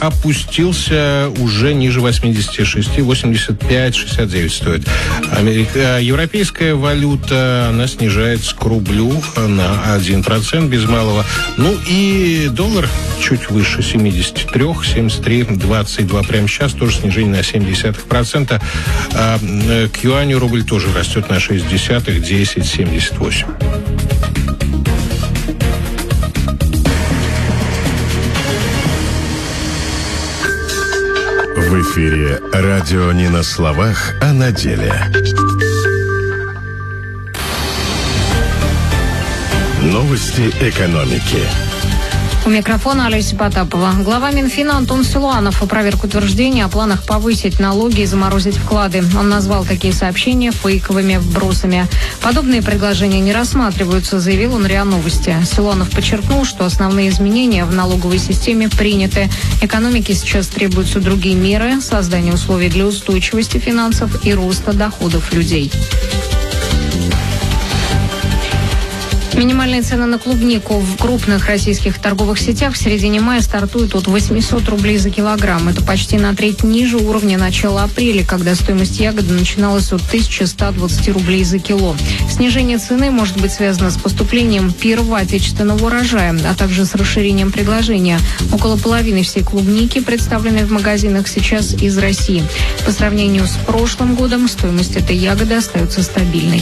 опустился уже ниже 86, 85,69 стоит. Европейская валюта, она снижается к рублю на 1% без малого. Ну и доллар чуть выше 73, 73,22 прямо сейчас, тоже снижение на 0,7%. К юаню рубль тоже растет на 0,6, 10,78. В эфире радио не на словах, а на деле. Новости экономики. У микрофона Олеся Потапова. Глава Минфина Антон Силуанов опроверг утверждения о планах повысить налоги и заморозить вклады. Он назвал такие сообщения фейковыми вбросами. Подобные предложения не рассматриваются, заявил он РИА Новости. Силуанов подчеркнул, что основные изменения в налоговой системе приняты. Экономике сейчас требуются другие меры, создание условий для устойчивости финансов и роста доходов людей. Минимальные цены на клубнику в крупных российских торговых сетях в середине мая стартуют от 800 рублей за килограмм. Это почти на треть ниже уровня начала апреля, когда стоимость ягоды начиналась от 1120 рублей за кило. Снижение цены может быть связано с поступлением первого отечественного урожая, а также с расширением предложения. Около половины всей клубники, представленной в магазинах, сейчас из России. По сравнению с прошлым годом стоимость этой ягоды остается стабильной.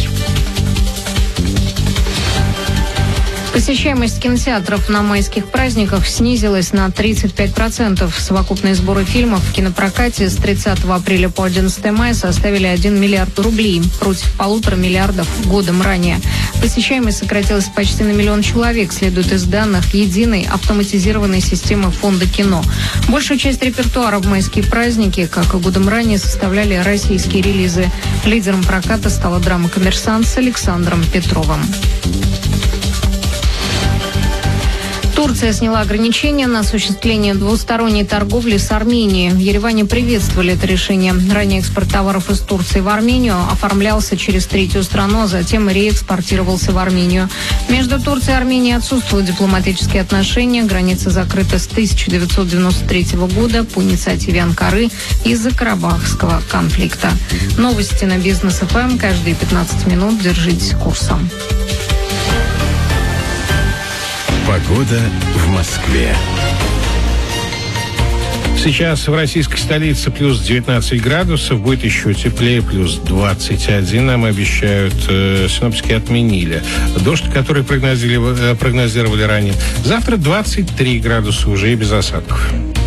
Посещаемость кинотеатров на майских праздниках снизилась на 35%. Совокупные сборы фильмов в кинопрокате с 30 апреля по 11 мая составили 1 миллиард рублей против 1,5 миллиарда годом ранее. Посещаемость сократилась почти на 1 миллион человек, следует из данных единой автоматизированной системы Фонда кино. Большую часть репертуара в майские праздники, как и годом ранее, составляли российские релизы. Лидером проката стала драма «Коммерсант» с Александром Петровым. Турция сняла ограничения на осуществление двусторонней торговли с Арменией. В Ереване приветствовали это решение. Ранее экспорт товаров из Турции в Армению оформлялся через третью страну, а затем реэкспортировался в Армению. Между Турцией и Арменией отсутствуют дипломатические отношения. Граница закрыта с 1993 года по инициативе Анкары из-за карабахского конфликта. Новости на Бизнес ФМ. Каждые 15 минут держитесь курсом. Погода в Москве. Сейчас в российской столице плюс 19 градусов, будет еще теплее, плюс 21. Нам обещают, синоптики отменили дождь, который прогнозировали ранее. Завтра 23 градуса уже и без осадков.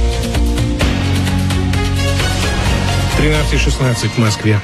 13-16 в Москве.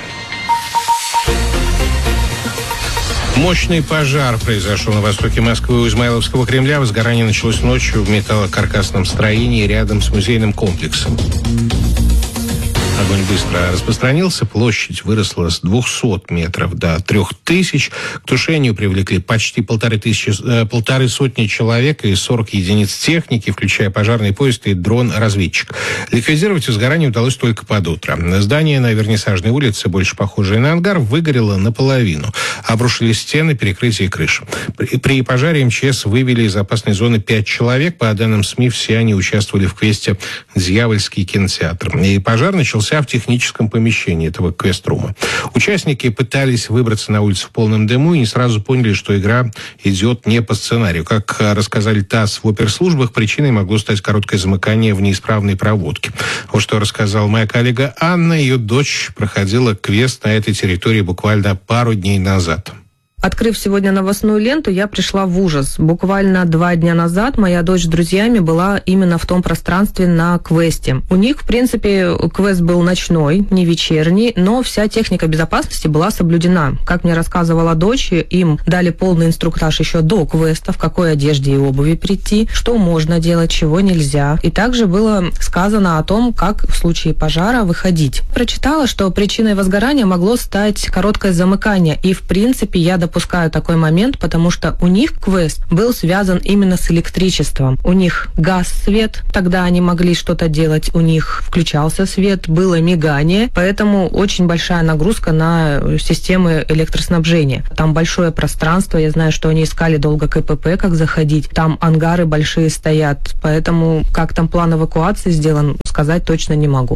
Мощный пожар произошел на востоке Москвы у Измайловского Кремля. Возгорание началось ночью в металлокаркасном строении рядом с музейным комплексом. Огонь быстро распространился, площадь выросла с 200 метров до 3000. К тушению привлекли почти 150 человек и 40 единиц техники, включая пожарный поезд и дрон-разведчик. Ликвидировать возгорание удалось только под утро. Здание на Вернисажной улице, больше похожее на ангар, выгорело наполовину. Обрушились стены, перекрытие крыши. При пожаре МЧС вывели из опасной зоны 5 человек. По данным СМИ, все они участвовали в квесте «Дьявольский кинотеатр». И пожар начался в техническом помещении этого квест-рума. Участники пытались выбраться на улицу в полном дыму и не сразу поняли, что игра идет не по сценарию. Как рассказали ТАСС в оперслужбах, причиной могло стать короткое замыкание в неисправной проводке. Вот что рассказала моя коллега Анна. Ее дочь проходила квест на этой территории буквально пару дней назад. Открыв сегодня новостную ленту, я пришла в ужас. Буквально 2 дня назад моя дочь с друзьями была именно в том пространстве на квесте. У них, в принципе, квест был ночной, не вечерний, но вся техника безопасности была соблюдена. Как мне рассказывала дочь, им дали полный инструктаж еще до квеста, в какой одежде и обуви прийти, что можно делать, чего нельзя. И также было сказано о том, как в случае пожара выходить. Прочитала, что причиной возгорания могло стать короткое замыкание. И, в принципе, я допускаю такой момент, потому что у них квест был связан именно с электричеством. У них гас свет, тогда они могли что-то делать, у них включался свет, было мигание, поэтому очень большая нагрузка на системы электроснабжения. Там большое пространство, я знаю, что они искали долго КПП, как заходить, там ангары большие стоят, поэтому как там план эвакуации сделан, сказать точно не могу.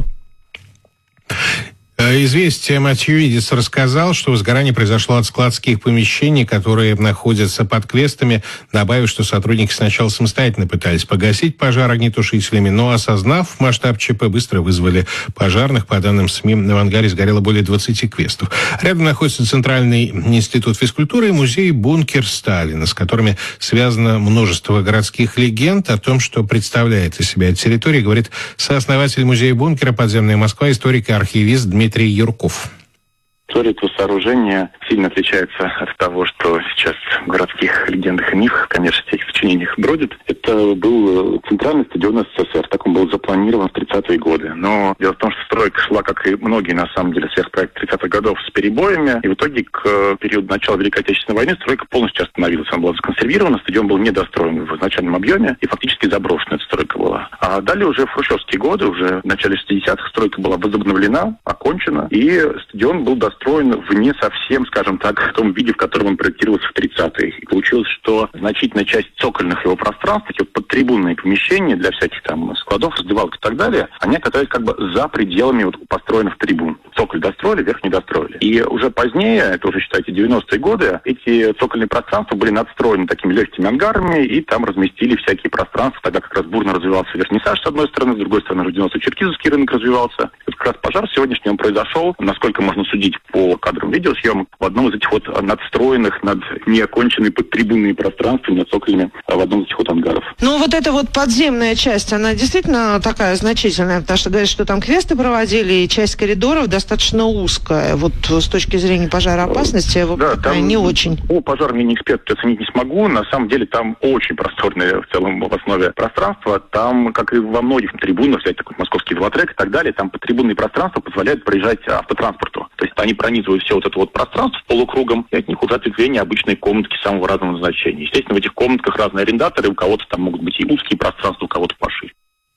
Известиям очевидец рассказал, что возгорание произошло от складских помещений, которые находятся под квестами, добавив, что сотрудники сначала самостоятельно пытались погасить пожар огнетушителями, но, осознав масштаб ЧП, быстро вызвали пожарных. По данным СМИ, в ангаре сгорело более 20 квестов. Рядом находится Центральный институт физкультуры и музей «Бункер Сталина», с которыми связано множество городских легенд. О том, что представляет из себя эта территория, говорит сооснователь музея «Бункера» «Подземная Москва», историк и архивист Дмитрий Юрков. История этого сооружения сильно отличается от того, что сейчас в городских легендах и мифах, конечно, в всяких сочинениях бродит. Это был центральный стадион СССР. Так он был запланирован в 30-е годы. Но дело в том, что стройка шла, как и многие, на самом деле, сверхпроекты 30-х годов, с перебоями. И в итоге к периоду начала Великой Отечественной войны стройка полностью остановилась. Она была законсервирована, стадион был недостроен в изначальном объеме и фактически заброшена эта стройка была. А далее уже в хрущевские годы, уже в начале 60-х, стройка была возобновлена, окончена, и стадион был достроен в не совсем, скажем так, в том виде, в котором он проектировался в 30-е. И получилось, что значительная часть цокольных его пространств, эти подтрибунные помещения для всяких там складов, раздевалок и так далее, они оказались как бы за пределами вот построенных трибун. Цоколь достроили, верх не достроили. И уже позднее, это уже, считайте, 90-е годы, эти цокольные пространства были надстроены такими легкими ангарами, и там разместили всякие пространства. Тогда как раз бурно развивался вернисаж с одной стороны, с другой стороны развивался черкизовский рынок развивался. И вот как раз пожар сегодняшний он произошел, насколько можно судить по кадрам видеосъемок, в одном из этих вот надстроенных, над неоконченной подтрибунные пространства, над цоколями, в одном из этих вот ангаров. Ну, вот эта вот подземная часть, она действительно такая значительная, потому что говорят, что там квесты проводили, и часть коридоров достаточно узкая. Вот с точки зрения пожароопасности, да, там, не очень. По пожарам я не эксперт, оценить не смогу. На самом деле там очень просторное в целом в основе пространство. Там, как и во многих трибунах, взять такой московский велотрек и так далее, там подтрибунные пространства позволяют проезжать автотранспорту. То есть они пронизывают все вот это вот пространство полукругом, и от них уже ответвления обычные комнатки самого разного назначения. Естественно, в этих комнатках разные арендаторы, у кого-то там могут быть и узкие пространства, у кого-то пошире.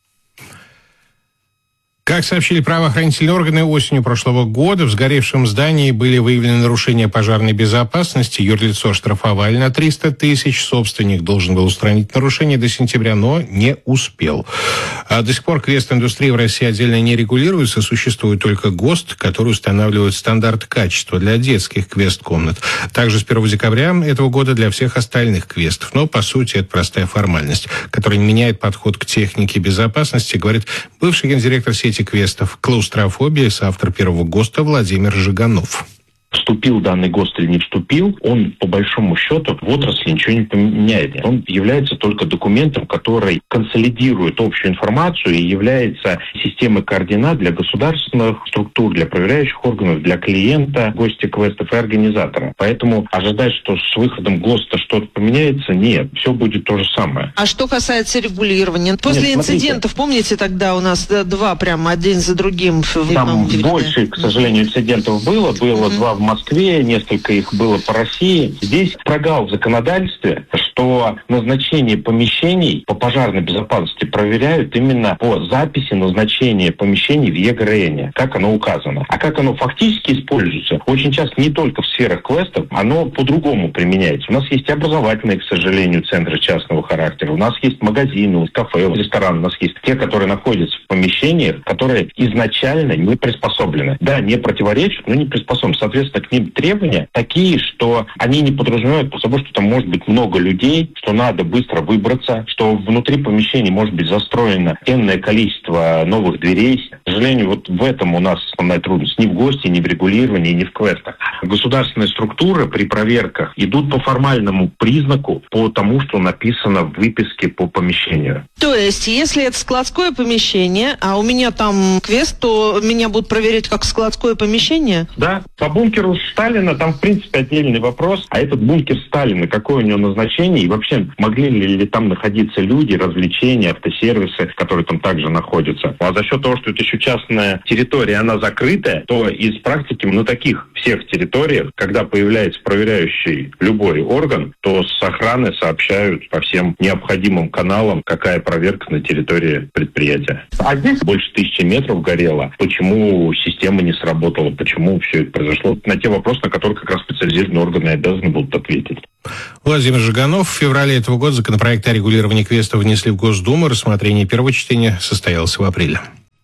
Как сообщили правоохранительные органы, осенью прошлого года в сгоревшем здании были выявлены нарушения пожарной безопасности. Юрлицо штрафовали на 300 тысяч. Собственник должен был устранить нарушения до сентября, но не успел. А до сих пор квест-индустрия в России отдельно не регулируется. Существует только ГОСТ, который устанавливает стандарт качества для детских квест-комнат. Также с 1 декабря этого года для всех остальных квестов. Но, по сути, это простая формальность, которая не меняет подход к технике безопасности, говорит бывший гендиректор сети квестов «Клаустрофобия», соавтор первого ГОСТа Владимир Жиганов. Вступил данный ГОСТ или не вступил, он по большому счету в отрасли ничего не поменяет. Он является только документом, который консолидирует общую информацию и является системой координат для государственных структур, для проверяющих органов, для клиента, гостя квестов и организатора. Поэтому ожидать, что с выходом ГОСТа что-то поменяется, нет, все будет то же самое. А что касается регулирования? После инцидентов, помните, тогда у нас два прямо один за другим? Там больше, к сожалению, инцидентов было два в Москве, несколько их было по России. Здесь прогал в законодательстве, что назначение помещений по пожарной безопасности проверяют именно по записи назначения помещений в ЕГРН, как оно указано. А как оно фактически используется, очень часто не только в сферах квестов, оно по-другому применяется. У нас есть образовательные, к сожалению, центры частного характера, у нас есть магазины, кафе, рестораны, у нас есть те, которые находятся в помещениях, которые изначально не приспособлены. Да, не противоречат, но не приспособлены. Соответственно, к ним требования такие, что они не подразумевают по собой, что там может быть много людей, что надо быстро выбраться, что внутри помещений может быть застроено энное количество новых дверей. К сожалению, вот в этом у нас основная трудность. Ни в ГОСТе, ни в регулировании, ни в квестах. Государственные структуры при проверках идут по формальному признаку, по тому, что написано в выписке по помещению. То есть, если это складское помещение, а у меня там квест, то меня будут проверять как складское помещение? Да, по бункеру Сталина там, в принципе, отдельный вопрос. А этот бункер Сталина, какое у него назначение? И вообще, могли ли там находиться люди, развлечения, автосервисы, которые там также находятся? А за счет того, что это еще частная территория, она закрытая, то из практики на таких всех территориях, когда появляется проверяющий любой орган, то с охраны сообщают по всем необходимым каналам, какая проверка на территории предприятия. А здесь больше 1000 метров горело. Почему система не сработала? Почему все это произошло? На те вопросы, на которые как раз специализированные органы обязаны будут ответить. Владимир Жиганов. В феврале этого года законопроект о регулировании квестов внесли в Госдуму. Рассмотрение первого чтения состоялось в апреле.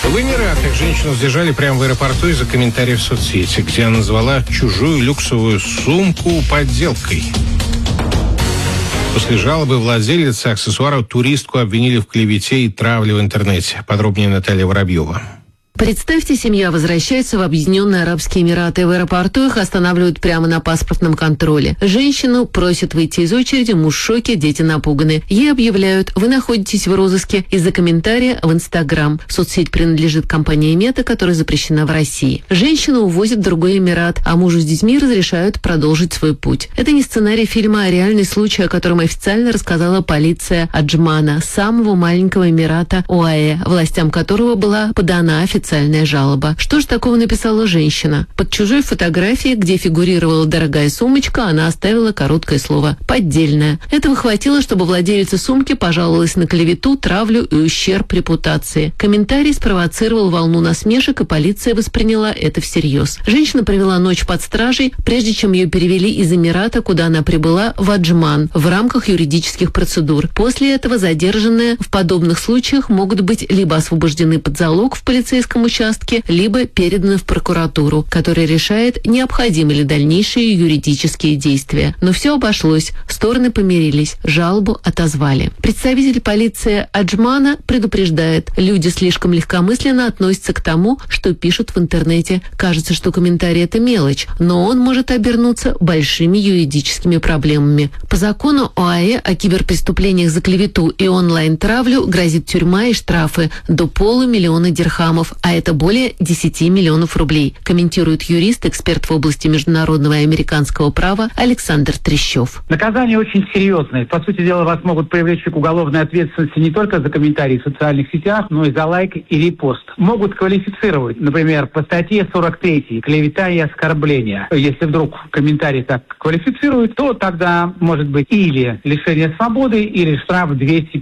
В Эмиратах женщину задержали прямо в аэропорту из-за комментариев в соцсети, где она назвала чужую люксовую сумку подделкой. После жалобы владелицы аксессуара туристку обвинили в клевете и травле в интернете. Подробнее Наталья Воробьева. Представьте, семья возвращается в Объединенные Арабские Эмираты. В аэропорту их останавливают прямо на паспортном контроле. Женщину просят выйти из очереди, муж в шоке, дети напуганы. Ей объявляют: вы находитесь в розыске из-за комментария в Инстаграм. Соцсеть принадлежит компании Мета, которая запрещена в России. Женщину увозят в другой Эмират, а мужу с детьми разрешают продолжить свой путь. Это не сценарий фильма, а реальный случай, о котором официально рассказала полиция Аджмана, самого маленького Эмирата ОАЭ, властям которого была подана официальная жалоба. Что же такого написала женщина? Под чужой фотографией, где фигурировала дорогая сумочка, она оставила короткое слово «поддельная». Этого хватило, чтобы владелица сумки пожаловалась на клевету, травлю и ущерб репутации. Комментарий спровоцировал волну насмешек, и полиция восприняла это всерьез. Женщина провела ночь под стражей, прежде чем ее перевели из Эмирата, куда она прибыла, в Аджман, в рамках юридических процедур. После этого задержанные в подобных случаях могут быть либо освобождены под залог в полицейском участке, либо переданы в прокуратуру, которая решает, необходимы ли дальнейшие юридические действия. Но все обошлось, стороны помирились, жалобу отозвали. Представитель полиции Аджмана предупреждает: люди слишком легкомысленно относятся к тому, что пишут в интернете. Кажется, что комментарий — это мелочь, но он может обернуться большими юридическими проблемами. По закону ОАЭ о киберпреступлениях за клевету и онлайн-травлю грозит тюрьма и штрафы до 500 000 дирхамов, а это более 10 миллионов рублей, комментирует юрист, эксперт в области международного и американского права Александр Трещев. Наказание очень серьезное. По сути дела, вас могут привлечь к уголовной ответственности не только за комментарии в социальных сетях, но и за лайк и репост. Могут квалифицировать, например, по статье 43 «Клевета и оскорбление». Если вдруг комментарий так квалифицируют, то тогда может быть или лишение свободы, или штраф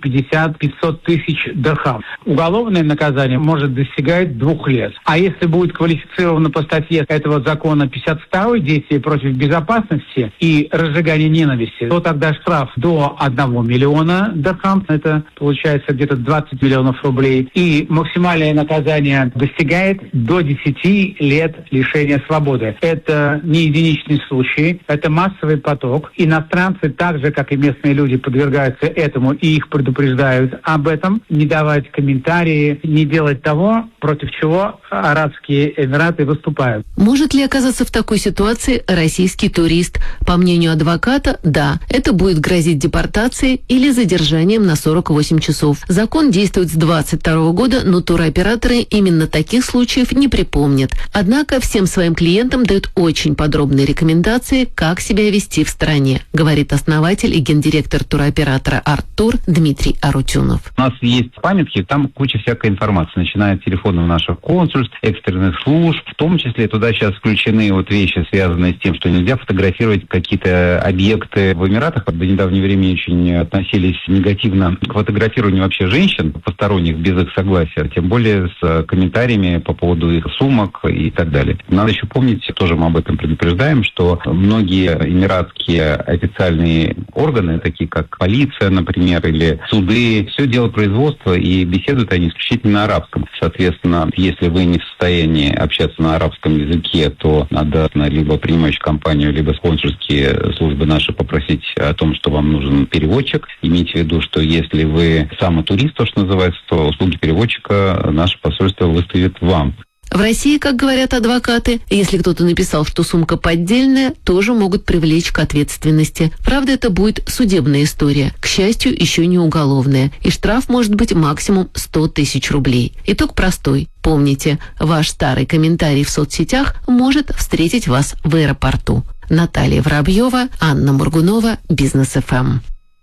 250-500 тысяч дирхам. Уголовное наказание может достигать 2 лет. А если будет квалифицировано по статье этого закона 52 «Действие против безопасности и разжигание ненависти», то тогда штраф до 1 миллиона дирхам, это получается где-то 20 миллионов рублей, и максимальное наказание достигает до 10 лет лишения свободы. Это не единичный случай, это массовый поток. Иностранцы, так же, как и местные люди, подвергаются этому, и их предупреждают об этом, не давать комментарии, не делать того, против чего Арабские Эмираты выступают. Может ли оказаться в такой ситуации российский турист? По мнению адвоката, да, это будет грозить депортацией или задержанием на 48 часов. Закон действует с 2022 года, но туроператоры именно таких случаев не припомнят. Однако всем своим клиентам дают очень подробные рекомендации, как себя вести в стране, говорит основатель и гендиректор туроператора «Арттур» Дмитрий Арутюнов. У нас есть памятки, там куча всякой информации, начиная от телефонов наших консульств, экстренных служб, в том числе туда сейчас включены вот вещи, связанные с тем, что нельзя фотографировать какие-то объекты в Эмиратах. До недавнего времени очень относились негативно к фотографированию вообще женщин, посторонних, без их согласия, тем более с комментариями по поводу их сумок и так далее. Надо еще помнить, тоже мы об этом предупреждаем, что многие эмиратские официальные органы, такие как полиция, например, или суды, все дело производства, и беседуют они исключительно на арабском. Соответственно, если вы не в состоянии общаться на арабском языке, то надо либо принимающую компанию, либо консульские службы наши попросить о том, что вам нужен переводчик. Имейте в виду, что если вы сам турист, то, что называется, то услуги переводчика наше посольство выставит вам. В России, как говорят адвокаты, если кто-то написал, что сумка поддельная, тоже могут привлечь к ответственности. Правда, это будет судебная история. К счастью, еще не уголовная. И штраф может быть максимум 100 тысяч рублей. Итог простой. Помните, ваш старый комментарий в соцсетях может встретить вас в аэропорту. Наталья Воробьева, Анна Мургунова, Бизнес ФМ.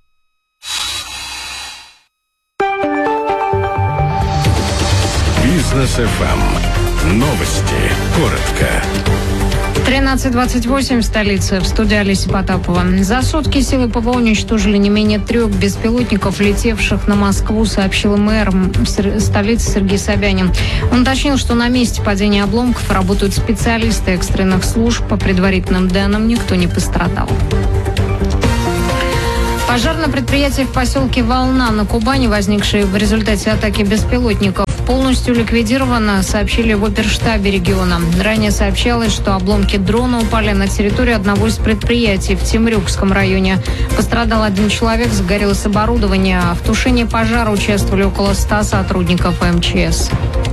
Бизнес ФМ. Новости. Коротко. 13:28 в столице. В студии Олеся Потапова. За сутки силы ПВО уничтожили не менее 3 беспилотников, летевших на Москву, сообщил мэр столицы Сергей Собянин. Он уточнил, что на месте падения обломков работают специалисты экстренных служб. По предварительным данным, никто не пострадал. Пожар на предприятии в поселке Волна на Кубани, возникший в результате атаки беспилотников, полностью ликвидирован, сообщили в оперштабе региона. Ранее сообщалось, что обломки дрона упали на территорию одного из предприятий в Темрюкском районе. Пострадал один человек, загорелось оборудование. В тушении пожара участвовали около 100 сотрудников МЧС.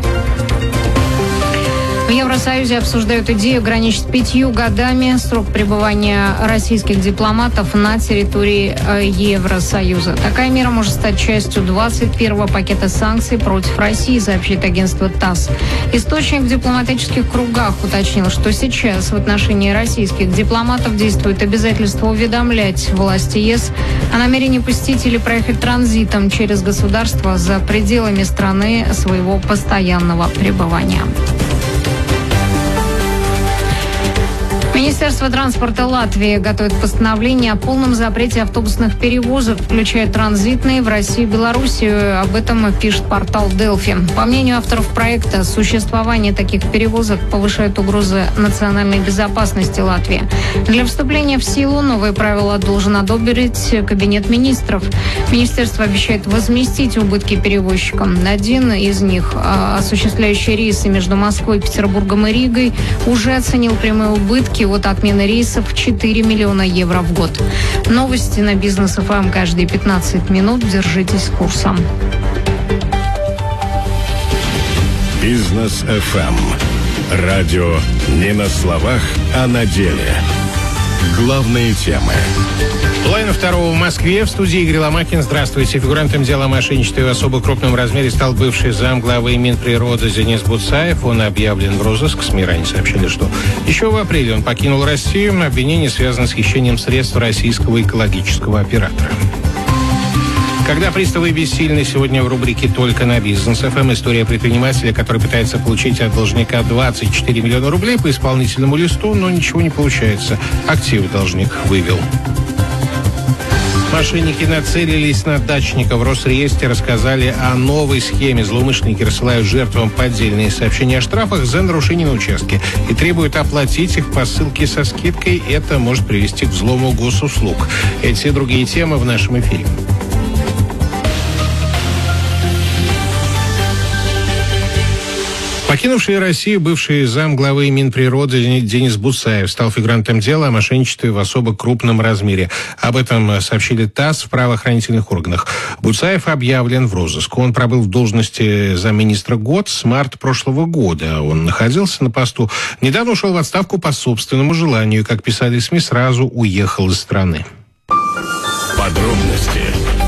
В Евросоюзе обсуждают идею ограничить 5 годами срок пребывания российских дипломатов на территории Евросоюза. Такая мера может стать частью 21-го пакета санкций против России, сообщит агентство ТАСС. Источник в дипломатических кругах уточнил, что сейчас в отношении российских дипломатов действует обязательство уведомлять власти ЕС о намерении посетить или проехать транзитом через государство за пределами страны своего постоянного пребывания. Министерство транспорта Латвии готовит постановление о полном запрете автобусных перевозок, включая транзитные в Россию и Белоруссию. Об этом пишет портал Delphi. По мнению авторов проекта, существование таких перевозок повышает угрозы национальной безопасности Латвии. Для вступления в силу новые правила должен одобрить Кабинет министров. Министерство обещает возместить убытки перевозчикам. Один из них, осуществляющий рейсы между Москвой, Петербургом и Ригой, уже оценил прямые убытки от отмены рейсов 4 миллиона евро в год. Новости на Бизнес ФМ каждые 15 минут. Держитесь курсом. Бизнес ФМ. Радио не на словах, а на деле. Главные темы. Половина второго в Москве. В студии Игорь Ломакин. Здравствуйте. Фигурантом дела о мошенничестве в особо крупном размере стал бывший замглавы Минприроды Денис Буцаев. Он объявлен в розыск. СМИ ранее сообщили, что еще в апреле он покинул Россию. Обвинение связано с хищением средств российского экологического оператора. Когда приставы бессильны, сегодня в рубрике «Только на Бизнес ФМ» история предпринимателя, который пытается получить от должника 24 миллиона рублей по исполнительному листу, но ничего не получается. Активы должник вывел. Мошенники нацелились на дачников. В Росреестре рассказали о новой схеме. Злоумышленники рассылают жертвам поддельные сообщения о штрафах за нарушение на участке и требуют оплатить их по ссылке со скидкой. Это может привести к взлому госуслуг. Эти и другие темы в нашем эфире. Покинувший Россию бывший замглавы Минприроды Денис Буцаев стал фигурантом дела о мошенничестве в особо крупном размере. Об этом сообщили ТАСС в правоохранительных органах. Буцаев объявлен в розыск. Он пробыл в должности замминистра год с марта прошлого года. Он находился на посту. Недавно ушел в отставку по собственному желанию. Как писали СМИ, сразу уехал из страны. Подробности.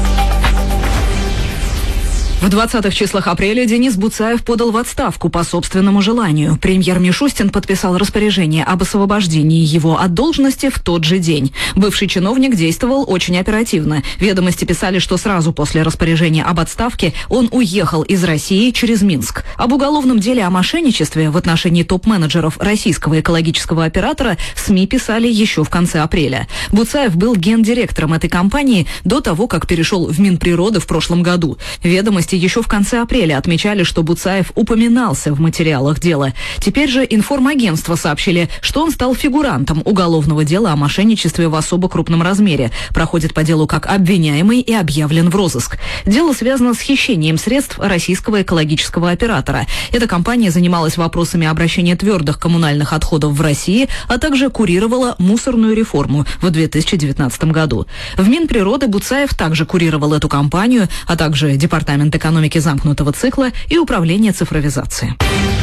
В 20-х числах апреля Денис Буцаев подал в отставку по собственному желанию. Премьер Мишустин подписал распоряжение об освобождении его от должности в тот же день. Бывший чиновник действовал очень оперативно. Ведомости писали, что сразу после распоряжения об отставке он уехал из России через Минск. Об уголовном деле о мошенничестве в отношении топ-менеджеров российского экологического оператора СМИ писали еще в конце апреля. Буцаев был гендиректором этой компании до того, как перешел в Минприроды в прошлом году. Ведомости еще в конце апреля отмечали, что Буцаев упоминался в материалах дела. Теперь же информагентства сообщили, что он стал фигурантом уголовного дела о мошенничестве в особо крупном размере. Проходит по делу как обвиняемый и объявлен в розыск. Дело связано с хищением средств российского экологического оператора. Эта компания занималась вопросами обращения твердых коммунальных отходов в России, а также курировала мусорную реформу в 2019 году. В Минприроды Буцаев также курировал эту компанию, а также департамент экономики замкнутого цикла и управления цифровизации.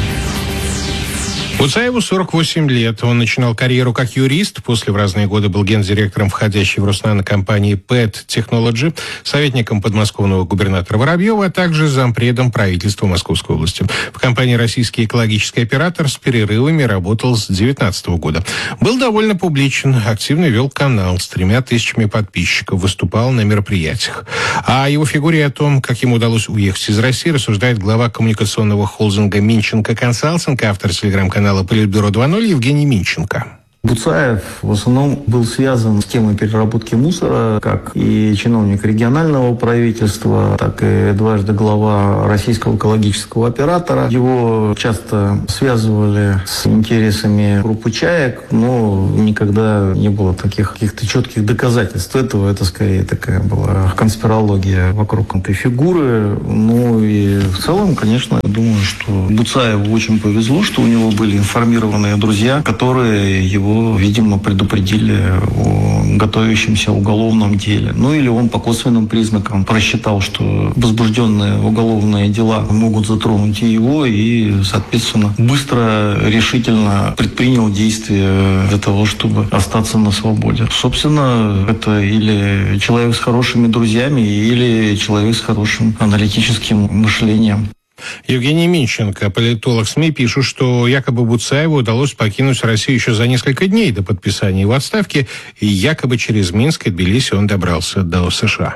Буцаеву 48 лет. Он начинал карьеру как юрист. После в разные годы был гендиректором входящей в Роснано компании PET Technology, советником подмосковного губернатора Воробьева, а также зампредом правительства Московской области. В компании «Российский экологический оператор» с перерывами работал с 2019 года. Был довольно публичен, активно вел канал с 3000 подписчиков, выступал на мероприятиях. А о его фигуре и о том, как ему удалось уехать из России, рассуждает глава коммуникационного холдинга «Минченко Консалтинг», автор телеграм-канала «Политбюро 2.0» Евгений Минченко. Буцаев в основном был связан с темой переработки мусора, как и чиновник регионального правительства, так и дважды глава российского экологического оператора. Его часто связывали с интересами группы «Чаек», но никогда не было таких каких-то четких доказательств этого. Это скорее такая была конспирология вокруг этой фигуры. Ну и в целом, конечно, я думаю, что Буцаеву очень повезло, что у него были информированные друзья, которые его, видимо, предупредили о готовящемся уголовном деле. Ну или он по косвенным признакам просчитал, что возбужденные уголовные дела могут затронуть и его, и, соответственно, быстро, решительно предпринял действия для того, чтобы остаться на свободе. Собственно, это или человек с хорошими друзьями, или человек с хорошим аналитическим мышлением. Евгений Минченко, политолог СМИ, пишет, что якобы Буцаеву удалось покинуть Россию еще за несколько дней до подписания его отставки, и якобы через Минск и Тбилиси он добрался до США.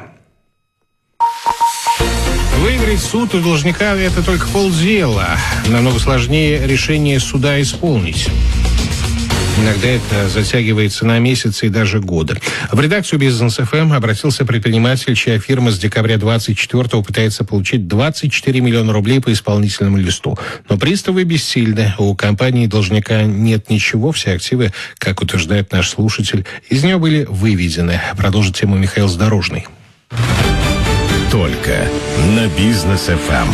Выиграть суд у должника – это только полдела. Намного сложнее решение суда исполнить. Иногда это затягивается на месяцы и даже годы. В редакцию «Бизнес ФМ» обратился предприниматель, чья фирма с декабря 24-го пытается получить 24 миллиона рублей по исполнительному листу. Но приставы бессильны. У компании-должника нет ничего. Все активы, как утверждает наш слушатель, из нее были выведены. Продолжит тему Михаил Задорожный. Только на «Бизнес ФМ».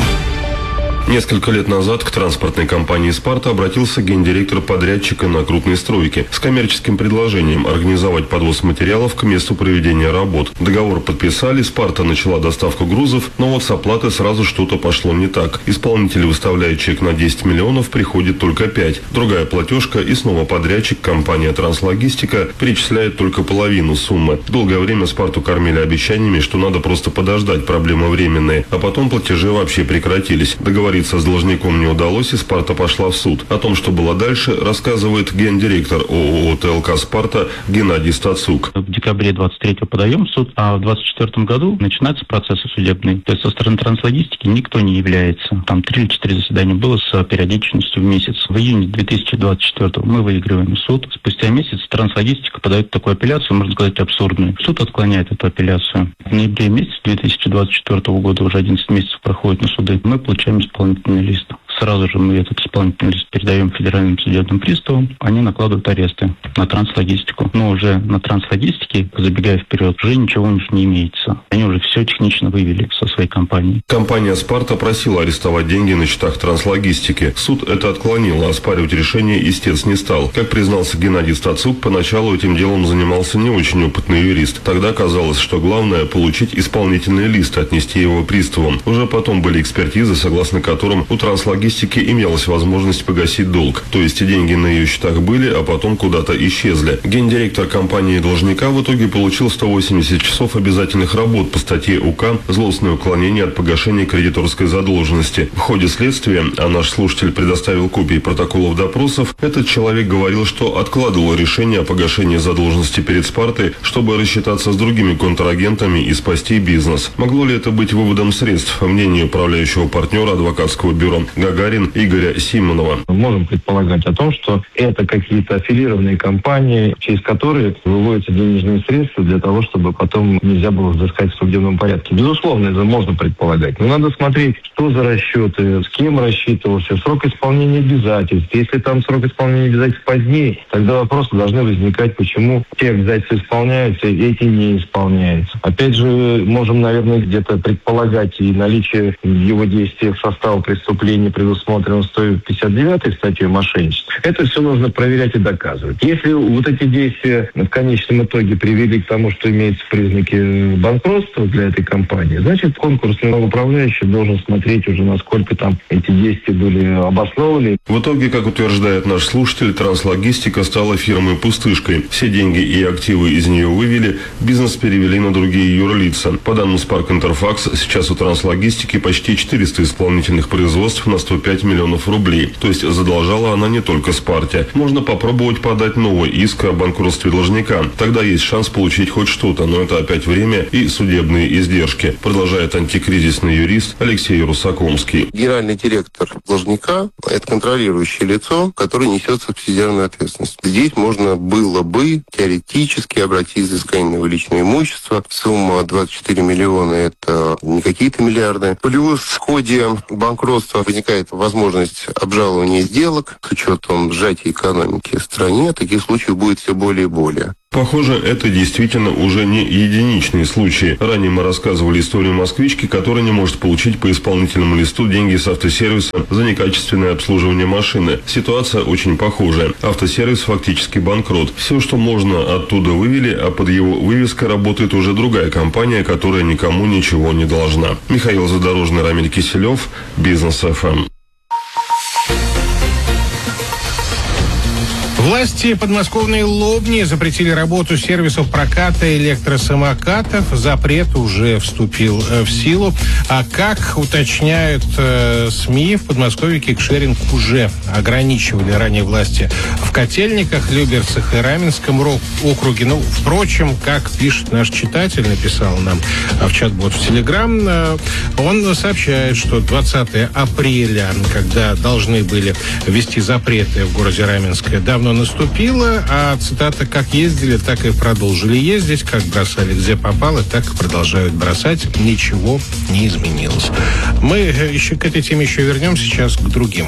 Несколько лет назад к транспортной компании «Спарта» обратился гендиректор подрядчика на крупной стройке с коммерческим предложением организовать подвоз материалов к месту проведения работ. Договор подписали, «Спарта» начала доставку грузов, но вот с оплатой сразу что-то пошло не так. Исполнитель выставляет чек на 10 миллионов, приходит только 5. Другая платежка, и снова подрядчик, компания «Транслогистика», перечисляет только половину суммы. Долгое время «Спарту» кормили обещаниями, что надо просто подождать, проблемы временные, а потом платежи вообще прекратились. Договориться с должником не удалось, и «Спарта» пошла в суд. О том, что было дальше, рассказывает гендиректор ООО «ТЛК Спарта» Геннадий Стацук. В декабре 23-го подаем в суд, а в 24-м году начинаются процессы судебные. То есть со стороны Транслогистики никто не является. Там 3 или 4 заседания было с периодичностью в месяц. В июне 2024-го мы выигрываем суд. Спустя месяц Транслогистика подает такую апелляцию, можно сказать, абсурдную. Суд отклоняет эту апелляцию. В ноябре месяце 2024 года, уже 11 месяцев проходит на суды, мы получаем исполнительный лист. Сразу же мы этот исполнительный лист передаем федеральным судебным приставам. Они накладывают аресты на Транслогистику. Но уже на Транслогистике, забегая вперед, уже ничего у них не имеется. Они уже все технично вывели со своей компании. Компания «Спарта» просила арестовать деньги на счетах Транслогистики. Суд это отклонил, а оспаривать решение истец не стал. Как признался Геннадий Стацук, поначалу этим делом занимался не очень опытный юрист. Тогда казалось, что главное – получить исполнительный лист, отнести его приставам. Уже потом были экспертизы, согласно которым у Транслогистики имелась возможность погасить долг. То есть деньги на ее счетах были, а потом куда-то исчезли. Гендиректор компании должника в итоге получил 180 часов обязательных работ по статье УК «Злостное уклонение от погашения кредиторской задолженности». В ходе следствия, а наш слушатель предоставил копии протоколов допросов, этот человек говорил, что откладывал решение о погашении задолженности перед «Спартой», чтобы рассчитаться с другими контрагентами и спасти бизнес. Могло ли это быть выводом средств, по мнению управляющего партнера адвокатского бюро «Гагарин» Игоря Симонова? Мы можем предполагать о том, что это какие-то аффилированные компании, через которые выводятся денежные средства для того, чтобы потом нельзя было взыскать в судебном порядке. Безусловно, это можно предполагать. Но надо смотреть, что за расчеты, с кем рассчитывался, срок исполнения обязательств. Если там срок исполнения обязательств позднее, тогда вопросы должны возникать, почему те обязательства исполняются, эти не исполняются. Опять же, можем, наверное, где-то предполагать и наличие его действия в состава преступления, предусмотренного 159 статьей мошенничества. Это все нужно проверять и доказывать. Если вот эти действия в конечном итоге привели к тому, что имеются признаки банкротства для этой компании, значит, конкурсный управляющий должен смотреть уже, насколько там эти действия были обоснованы. В итоге, как утверждает наш слушатель, Транслогистика стала фирмой-пустышкой. Все деньги и активы из нее вывели, бизнес перевели на другие юрлица. По данным Spark Interfax, сейчас у Транслогистики почти 400 исполнительных производств на 105 миллионов рублей. То есть задолжала она не только Спарте. Можно попробовать подать новый иск о банкротстве должника. Тогда есть шанс получить хоть что-то, но это опять время и судебные издержки, продолжает антикризисный юрист Алексей Русакомский. Генеральный директор должника – это контролирующее лицо, которое несет субсидиарную ответственность. Здесь можно было бы теоретически обратить взыскание на личное имущество. Сумма 24 миллиона – это не какие-то миллиарды. Плюс в ходе банкротства возникает возможность обжалования сделок. С учетом сжатия экономики в стране таких случаев будет все более и более. Похоже, это действительно уже не единичные случаи. Ранее мы рассказывали историю москвички, которая не может получить по исполнительному листу деньги с автосервиса за некачественное обслуживание машины. Ситуация очень похожая. Автосервис фактически банкрот. Все, что можно, оттуда вывели, а под его вывеской работает уже другая компания, которая никому ничего не должна. Михаил Задорожный, Рамиль Киселев, Бизнес ФМ. Власти подмосковной Лобни запретили работу сервисов проката электросамокатов. Запрет уже вступил в силу. А как уточняют СМИ, в Подмосковье кикшеринг уже ограничивали ранее власти в Котельниках, Люберцах и Раменском округе. Ну, впрочем, как пишет наш читатель, написал нам в чат-бот в Телеграм, он сообщает, что 20 апреля, когда должны были ввести запреты в городе Раменское, давно наступило, а цитата: «Как ездили, так и продолжили ездить, как бросали где попало, так и продолжают бросать, ничего не изменилось». Мы еще к этой теме еще вернемся, сейчас к другим.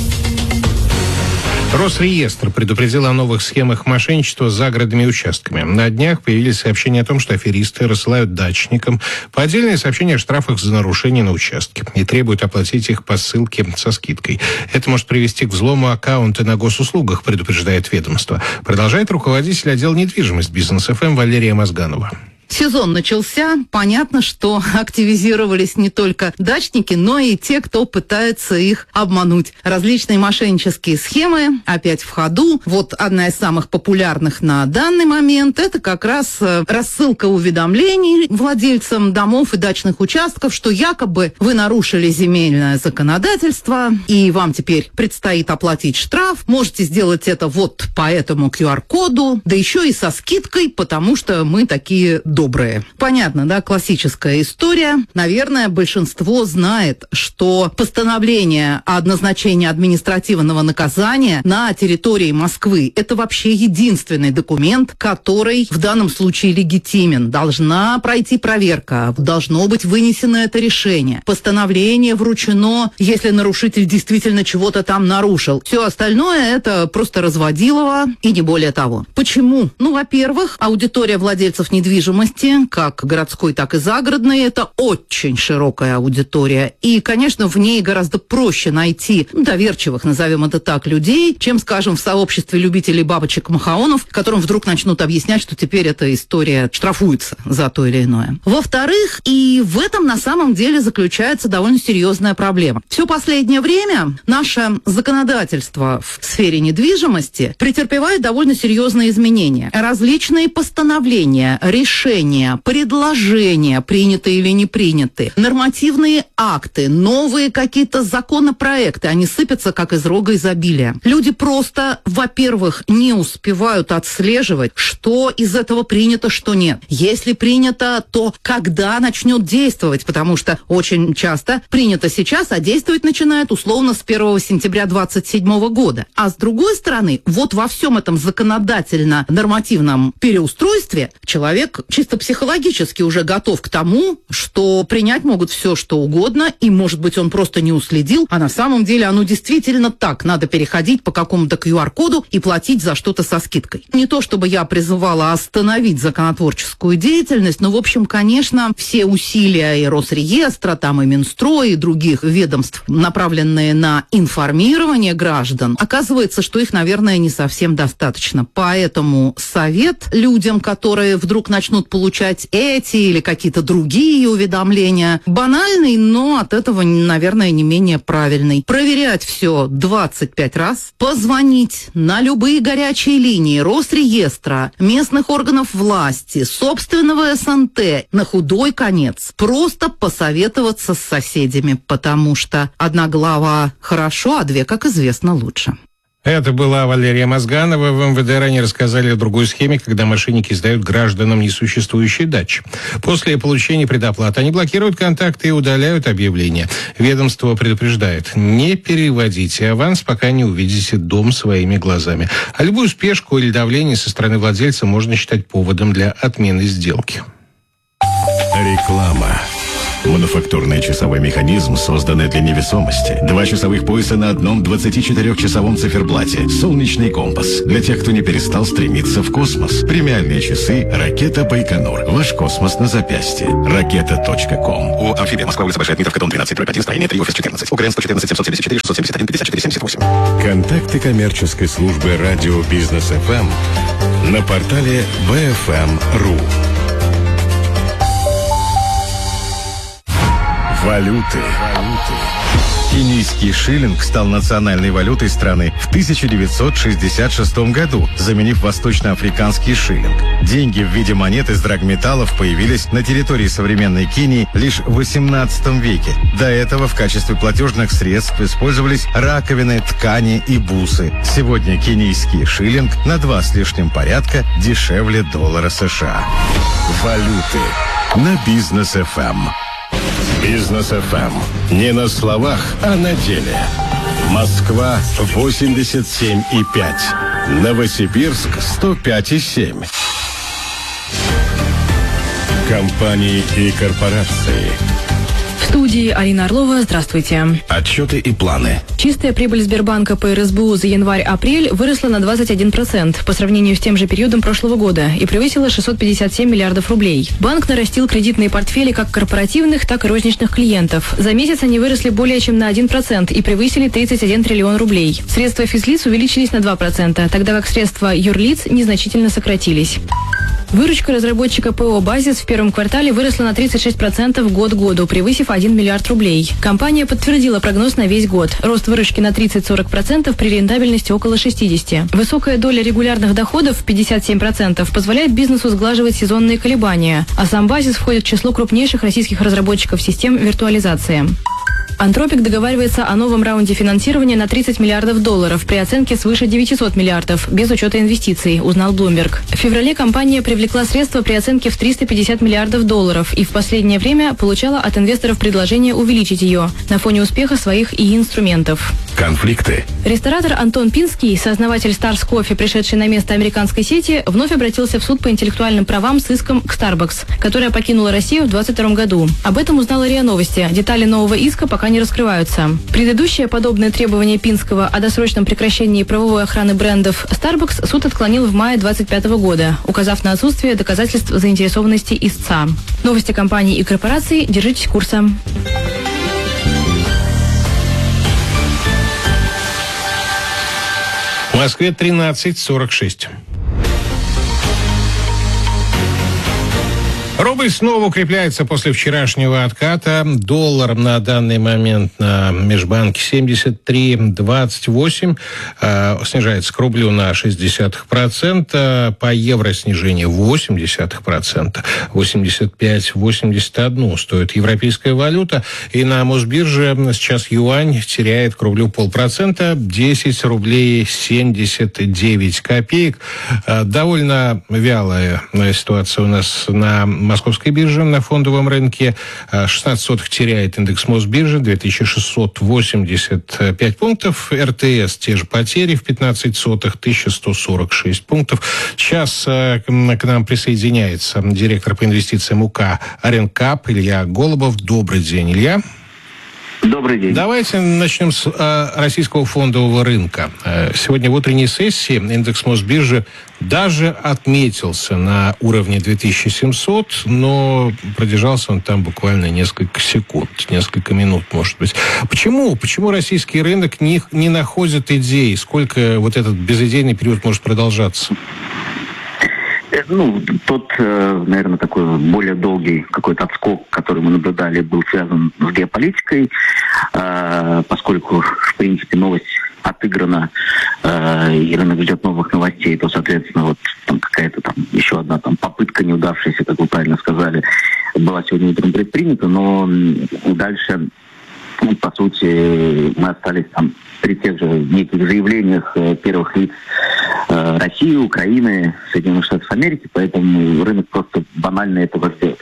Росреестр предупредил о новых схемах мошенничества с загородными участками. На днях появились сообщения о том, что аферисты рассылают дачникам поддельные сообщения о штрафах за нарушения на участке и требуют оплатить их по ссылке со скидкой. Это может привести к взлому аккаунта на госуслугах, предупреждает ведомство. Продолжает руководитель отдела недвижимость Бизнес ФМ Валерия Мозганова. Сезон начался. Понятно, что активизировались не только дачники, но и те, кто пытается их обмануть. Различные мошеннические схемы опять в ходу. Вот одна из самых популярных на данный момент – это как раз рассылка уведомлений владельцам домов и дачных участков, что якобы вы нарушили земельное законодательство, и вам теперь предстоит оплатить штраф. Можете сделать это вот по этому QR-коду, да еще и со скидкой, потому что мы такие добрые. Понятно, да, классическая история. Наверное, большинство знает, что постановление о назначении административного наказания на территории Москвы – это вообще единственный документ, который в данном случае легитимен. Должна пройти проверка, должно быть вынесено это решение. Постановление вручено, если нарушитель действительно чего-то там нарушил. Все остальное – это просто разводилово и не более того. Почему? Ну, во-первых, аудитория владельцев недвижимости, как городской, так и загородной, это очень широкая аудитория. И, конечно, в ней гораздо проще найти доверчивых, назовем это так, людей, чем, скажем, в сообществе любителей бабочек-махаонов, которым вдруг начнут объяснять, что теперь эта история штрафуется за то или иное. Во-вторых, и в этом на самом деле заключается довольно серьезная проблема. Все последнее время наше законодательство в сфере недвижимости претерпевает довольно серьезные изменения. Различные постановления, решения, предложения, принятые или не принятые, нормативные акты, новые какие-то законопроекты, они сыпятся как из рога изобилия. Люди просто, во-первых, не успевают отслеживать, что из этого принято, что нет. Если принято, то когда начнет действовать, потому что очень часто принято сейчас, а действовать начинает условно с 1 сентября 2027 года. А с другой стороны, вот во всем этом законодательно-нормативном переустройстве человек чисто психологически уже готов к тому, что принять могут все, что угодно, и, может быть, он просто не уследил, а на самом деле оно действительно так. Надо переходить по какому-то QR-коду и платить за что-то со скидкой. Не то, чтобы я призывала остановить законотворческую деятельность, но, в общем, конечно, все усилия и Росреестра, там и Минстроя, и других ведомств, направленные на информирование граждан, оказывается, что их, наверное, не совсем достаточно. Поэтому совет людям, которые вдруг начнут получать эти или какие-то другие уведомления. Банальный, но от этого, наверное, не менее правильный. Проверять все 25 раз, позвонить на любые горячие линии Росреестра, местных органов власти, собственного СНТ, на худой конец. Просто посоветоваться с соседями, потому что одна голова хорошо, а две, как известно, лучше. Это была Валерия Мозганова. В МВД ранее рассказали о другой схеме, когда мошенники сдают гражданам несуществующие дачи. После получения предоплаты они блокируют контакты и удаляют объявления. Ведомство предупреждает: не переводите аванс, пока не увидите дом своими глазами. А любую спешку или давление со стороны владельца можно считать поводом для отмены сделки. Реклама. Мануфактурный часовой механизм, созданный для невесомости. 2 часовых пояса на одном 24-часовом циферблате. Солнечный компас. Для тех, кто не перестал стремиться в космос. Премиальные часы «Ракета Байконур». Ваш космос на запястье. Ракета.ком. У Амфибия Москва, улица Большая Дмитровка, дом 12/1, строение 3, офис 14. УКРН 114 774 671 54 78. Контакты коммерческой службы радио Бизнес ФМ на портале bfm.ru. Валюты. Кенийский шиллинг стал национальной валютой страны в 1966 году, заменив восточноафриканский шиллинг. Деньги в виде монет из драгметаллов появились на территории современной Кении лишь в XVIII веке. До этого в качестве платежных средств использовались раковины, ткани и бусы. Сегодня кенийский шиллинг на 2 с лишним порядка дешевле доллара США. Валюты на Бизнес ФМ. Бизнес ФМ. Не на словах, а на деле. Москва 87,5. Новосибирск 105,7. Компании и корпорации. В студии Алина Орлова. Здравствуйте. Отчеты и планы. Чистая прибыль Сбербанка по РСБУ за январь-апрель выросла на 21% по сравнению с тем же периодом прошлого года и превысила 657 миллиардов рублей. Банк нарастил кредитные портфели как корпоративных, так и розничных клиентов. За месяц они выросли более чем на 1% и превысили 31 триллион рублей. Средства физлиц увеличились на 2%, тогда как средства юрлиц незначительно сократились. Выручка разработчика ПО «Базис» в первом квартале выросла на 36% год к году, превысив 1 миллиард рублей. Компания подтвердила прогноз на весь год. Рост выручки на 30-40% при рентабельности около 60%. Высокая доля регулярных доходов, 57%, позволяет бизнесу сглаживать сезонные колебания, а сам «Базис» входит в число крупнейших российских разработчиков систем виртуализации. Антропик договаривается о новом раунде финансирования на 30 миллиардов долларов при оценке свыше 900 миллиардов, без учета инвестиций, узнал Bloomberg. В феврале компания привлекла средства при оценке в 350 миллиардов долларов и в последнее время получала от инвесторов предложение увеличить ее на фоне успеха своих инструментов. Конфликты. Ресторатор Антон Пинский, сооснователь Stars Coffee, пришедший на место американской сети, вновь обратился в суд по интеллектуальным правам с иском к Starbucks, которая покинула Россию в 2022 году. Об этом узнала РИА Новости. Детали нового иска пока не раскрываются. Предыдущее подобное требование Пинского о досрочном прекращении правовой охраны брендов Starbucks суд отклонил в мае 2025 года, указав на отсутствие доказательств заинтересованности истца. Новости компаний и корпораций. Держитесь курса. В Москве 13:46. Рубль снова укрепляется после вчерашнего отката. Доллар на данный момент на межбанке 73,28. Снижается к рублю на 0,6%. По евро снижение 0,8%. 85,81 стоит европейская валюта. И на Мосбирже сейчас юань теряет к рублю 0,5%. 10 рублей 79 копеек. Довольно вялая ситуация у нас на Московской бирже, на фондовом рынке. 16 теряет индекс Мосбиржи, 2685 пунктов. РТС те же потери в 15 1146 пунктов. Сейчас к нам присоединяется директор по инвестициям УК «Аренкап» Илья Голубов. Добрый день, Илья. Добрый день. Давайте начнем с российского фондового рынка. Сегодня в утренней сессии индекс Мосбиржи даже отметился на уровне 2700, но продержался он там буквально несколько секунд, несколько минут, может быть. Почему российский рынок не находит идей? Сколько вот этот безидейный период может продолжаться? Тот, наверное, такой более долгий какой-то отскок, который мы наблюдали, был связан с геополитикой, поскольку, в принципе, новость отыграна, и рынок ждет новых новостей, то, соответственно, вот там какая-то там еще одна там попытка неудавшаяся, как вы правильно сказали, была сегодня утром предпринята, но дальше, по сути, мы остались там при тех же неких заявлениях первых лиц России, Украины, Соединенных Штатов Америки, поэтому рынок просто банально этого ждет.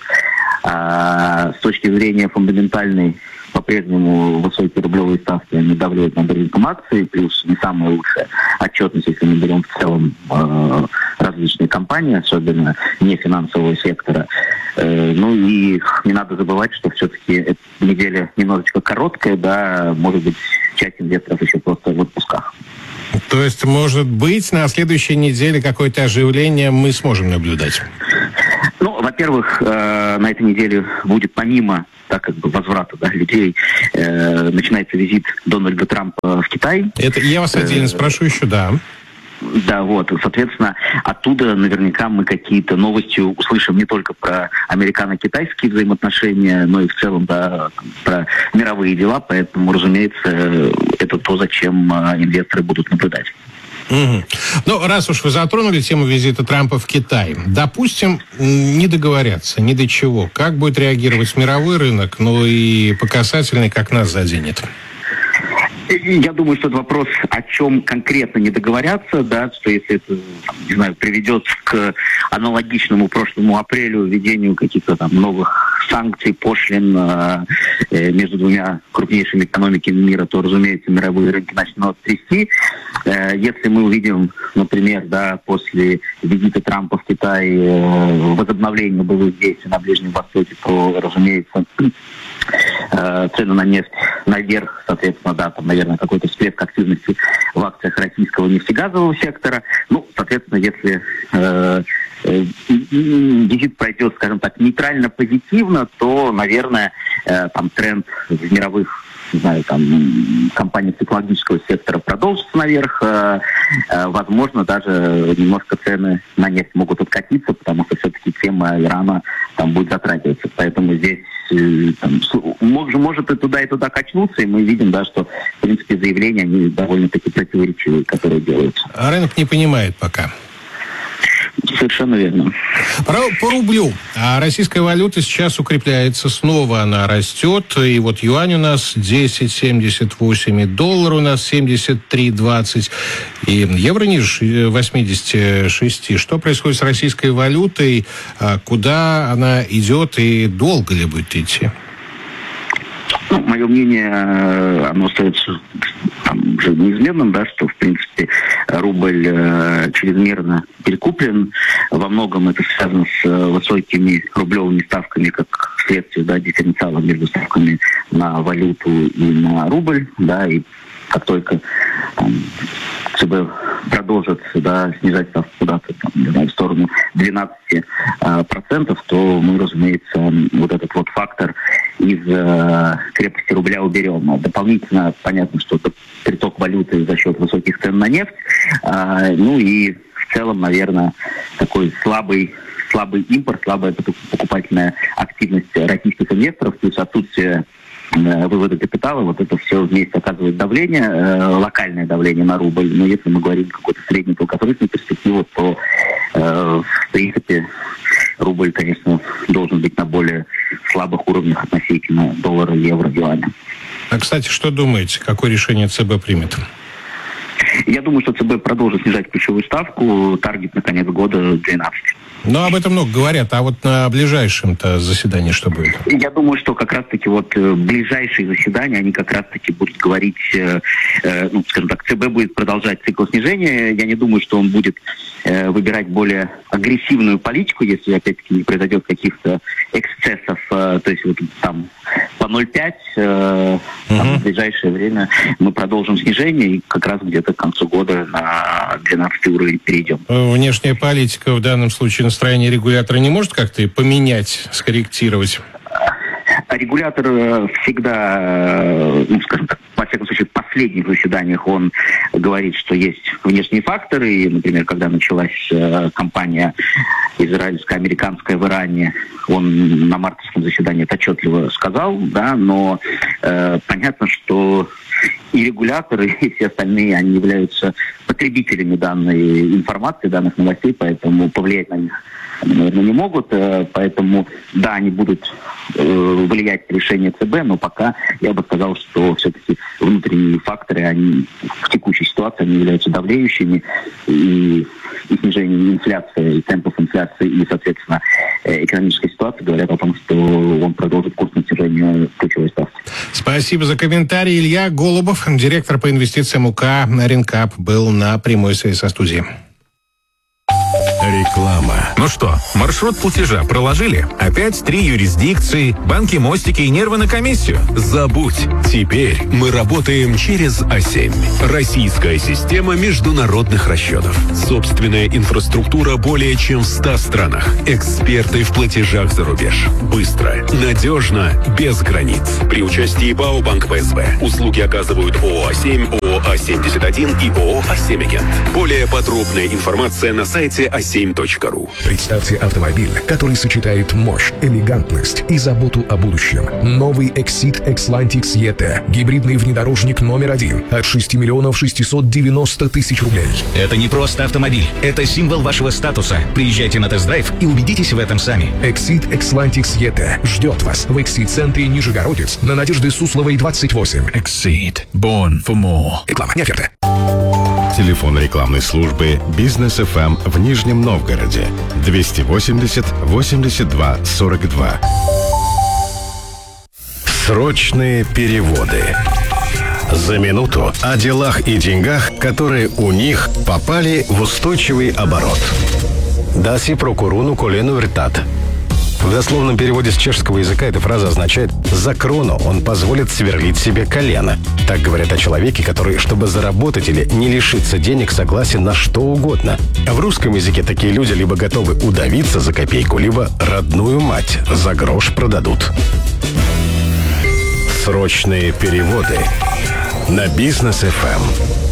А с точки зрения фундаментальной, по-прежнему высокие рублевые ставки, они давляют над рынком акций, плюс не самая лучшая отчетность, если мы берем в целом различные компании, особенно не финансового сектора. Ну и не надо забывать, что все-таки эта неделя немножечко короткая, да, может быть, часть инвесторов еще просто в отпусках. То есть, может быть, на следующей неделе какое-то оживление мы сможем наблюдать? Во-первых, на этой неделе будет помимо возврата людей, начинается визит Дональда Трампа в Китай. Это я вас отдельно спрошу еще, да. Да, соответственно, оттуда наверняка мы какие-то новости услышим не только про американо-китайские взаимоотношения, но и в целом, да, про мировые дела, поэтому, разумеется, это то, зачем инвесторы будут наблюдать. Угу. Раз уж вы затронули тему визита Трампа в Китай, допустим, не договорятся ни до чего. Как будет реагировать мировой рынок, и по касательной, как нас заденет? Я думаю, что это вопрос, о чем конкретно не договорятся, да, что если это, приведет к аналогичному прошлому апрелю введению каких-то там новых санкций, пошлин между двумя крупнейшими экономиками мира, то, разумеется, мировые рынки начнут трясти. Если мы увидим, например, да, после визита Трампа в Китай возобновление боевых действий на Ближнем Востоке, то, разумеется, цены на нефть наверх, соответственно, да, там, наверное, какой-то всплеск активности в акциях российского нефтегазового сектора. Соответственно, если визит пройдет, скажем так, нейтрально-позитивно, то, наверное, там тренд в мировых, компаний технологического сектора продолжится наверх. Возможно, даже немножко цены на нефть могут откатиться, потому что все-таки тема Ирана там будет затрагиваться. Поэтому здесь может и туда качнуться, и мы видим, да, что, в принципе, заявления, они довольно-таки противоречивые, которые делаются. А рынок не понимает пока. Совершенно верно. По рублю. А российская валюта сейчас укрепляется, снова она растет. И юань у нас 10,78, и доллар у нас 73,20, и евро ниже 86. Что происходит с российской валютой? Куда она идет и долго ли будет идти? Мое мнение, оно остается уже неизменным, да, что, в принципе, рубль чрезмерно перекуплен. Во многом это связано с высокими рублевыми ставками, как следствие, да, дифференциала между ставками на валюту и на рубль, да, и как только ЦБ продолжит, да, снижать ставку куда-то в сторону 12%, то мы, разумеется, этот фактор из крепости рубля уберем. Дополнительно понятно, что приток валюты за счет высоких цен на нефть, и в целом, наверное, такой слабый импорт, слабая покупательная активность российских инвесторов, плюс отсутствие вывода капитала, это все вместе оказывает давление, локальное давление на рубль. Но если мы говорим о какой-то средней долгосрочной перспективе, то, в принципе, рубль, конечно, должен быть на более слабых уровнях относительно доллара, евро, юаня. А, кстати, что думаете, какое решение ЦБ примет? Я думаю, что ЦБ продолжит снижать ключевую ставку, таргет на конец года 12. Об этом много говорят, а на ближайшем-то заседании что будет? Я думаю, что как раз-таки ближайшие заседания, они как раз-таки будут говорить, скажем так, ЦБ будет продолжать цикл снижения. Я не думаю, что он будет выбирать более агрессивную политику, если, опять-таки, не произойдет каких-то эксцессов, то есть там по 0,5 в ближайшее время мы продолжим снижение и как раз где-то к концу года на 12 уровень перейдем. Внешняя политика в данном случае настроение регулятора не может как-то поменять, скорректировать? Регулятор всегда, скажем так, во всяком случае, в последних заседаниях он говорит, что есть внешние факторы. И, например, когда началась кампания израильско-американская в Иране, он на мартовском заседании это отчетливо сказал, да, но понятно, что и регуляторы, и все остальные, они являются потребителями данной информации, данных новостей, поэтому повлиять на них, наверное, не могут. Поэтому, да, они будут влиять на решение ЦБ, но пока я бы сказал, что все-таки внутренние факторы, они в текущей ситуации они являются давлеющими, и снижение инфляции, и темпов инфляции, и, соответственно, экономической ситуации говорят о том, что он продолжит курс на снижение ключевой ставки. Спасибо за комментарий. Илья Голубов, директор по инвестициям УК «Ренкап», был на прямой связи со студией. Реклама. Ну что, маршрут платежа проложили? Опять 3 юрисдикции, банки, мостики и нервы на комиссию? Забудь. Теперь мы работаем через А7. Российская система международных расчетов. Собственная инфраструктура более чем в 100 странах. Эксперты в платежах за рубеж. Быстро, надежно, без границ. При участии БАО «Банк ПСБ». Услуги оказывают ООО «А7», ООО «А71» и ООО «А7Агент». Более подробная информация на сайте a7.ru. Представьте автомобиль, который сочетает мощь, элегантность и заботу о будущем. Новый Exit Xlantix ET. Гибридный внедорожник номер 1 от 6 миллионов 690 тысяч рублей. Это не просто автомобиль. Это символ вашего статуса. Приезжайте на тест-драйв и убедитесь в этом сами. Exit Xlantix ET ждет вас в Exit-центре Нижегородец на Надежды Сусловой, 28. Exit. Born for more. Реклама, не оферта. Телефон рекламной службы «Бизнес ФМ» в Нижнем Новгороде 280 82 42. Срочные переводы. За минуту о делах и деньгах, которые у них попали в устойчивый оборот. «Даси прокуруну колену вертат». В дословном переводе с чешского языка эта фраза означает «за крону он позволит сверлить себе колено». Так говорят о человеке, который, чтобы заработать или не лишиться денег, согласен на что угодно. А в русском языке такие люди либо готовы удавиться за копейку, либо родную мать за грош продадут. Срочные переводы на Бизнес ФМ.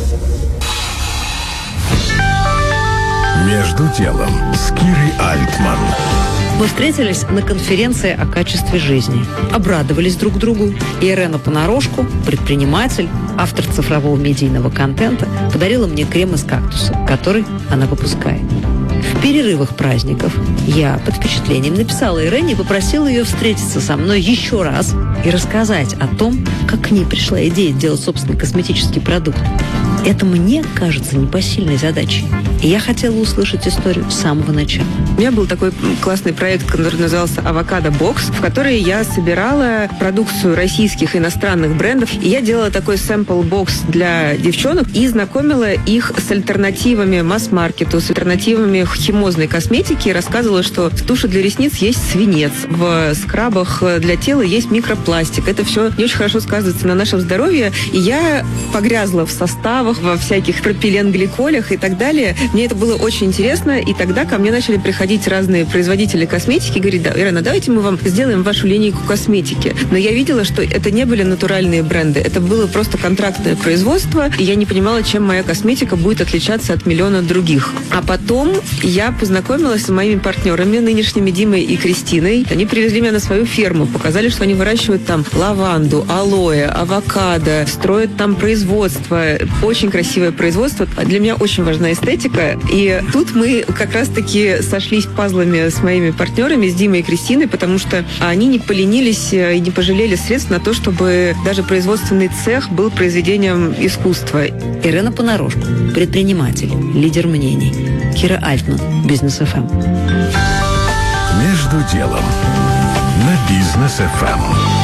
Между делом с Кирой Альтман. Мы встретились на конференции о качестве жизни. Обрадовались друг другу. И Ирена Понарошку, предприниматель, автор цифрового медийного контента, подарила мне крем из кактуса, который она выпускает. В перерывах праздников я под впечатлением написала Ирене и попросила ее встретиться со мной еще раз и рассказать о том, как к ней пришла идея сделать собственный косметический продукт. Это мне кажется непосильной задачей. И я хотела услышать историю с самого начала. У меня был такой классный проект, который назывался «Авокадо Бокс», в который я собирала продукцию российских и иностранных брендов. И я делала такой сэмпл-бокс для девчонок и знакомила их с альтернативами масс-маркету, с альтернативами химозной косметики. И рассказывала, что в туши для ресниц есть свинец, в скрабах для тела есть микропластик. Это все не очень хорошо сказывается на нашем здоровье. И я погрязла в составах, во всяких пропиленгликолях и так далее. Мне это было очень интересно, и тогда ко мне начали приходить разные производители косметики и говорить: да, Ирена, давайте мы вам сделаем вашу линейку косметики. Но я видела, что это не были натуральные бренды, это было просто контрактное производство, и я не понимала, чем моя косметика будет отличаться от миллиона других. А потом я познакомилась с моими партнерами, нынешними Димой и Кристиной. Они привезли меня на свою ферму, показали, что они выращивают там лаванду, алоэ, авокадо, строят там производство, очень красивое производство. Для меня очень важна эстетика. И тут мы как раз-таки сошлись пазлами с моими партнерами, с Димой и Кристиной, потому что они не поленились и не пожалели средств на то, чтобы даже производственный цех был произведением искусства. Ирена Понарошку, предприниматель, лидер мнений. Кира Альтман, Бизнес ФМ. Между делом на Бизнес ФМ.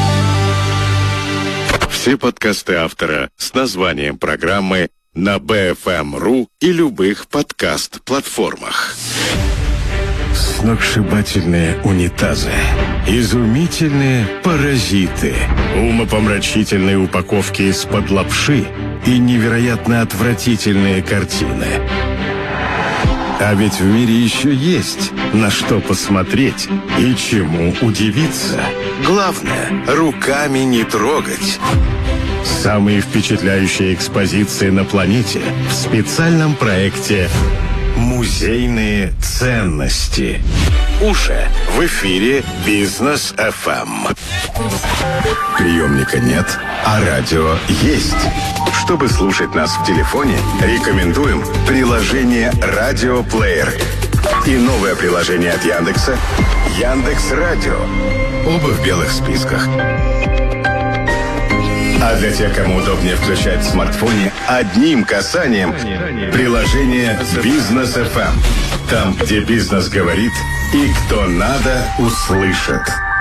Все подкасты автора с названием программы на BFM.ru и любых подкаст-платформах. Сногсшибательные унитазы, изумительные паразиты, умопомрачительные упаковки из-под лапши и невероятно отвратительные картины. А ведь в мире еще есть на что посмотреть и чему удивиться. Главное, руками не трогать. Самые впечатляющие экспозиции на планете в специальном проекте «Музейные ценности». Уже в эфире Бизнес FM. Приемника нет, а радио есть. Чтобы слушать нас в телефоне, рекомендуем приложение «Радиоплеер» и новое приложение от Яндекса «Яндекс.Радио». Оба в белых списках. А для тех, кому удобнее включать в смартфоне одним касанием приложение «Бизнес FM». Там, где бизнес говорит и кто надо, услышит.